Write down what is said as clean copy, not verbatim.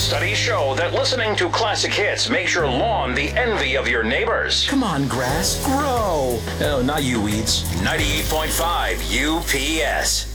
Studies show that listening to classic hits makes your lawn the envy of your neighbors. Come on, grass, grow. Oh, not you weeds. 98.5 UPS.